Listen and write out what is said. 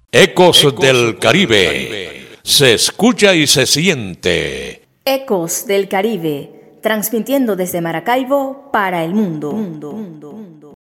Ecos del Caribe. Se escucha y se siente. Ecos del Caribe, transmitiendo desde Maracaibo para el mundo.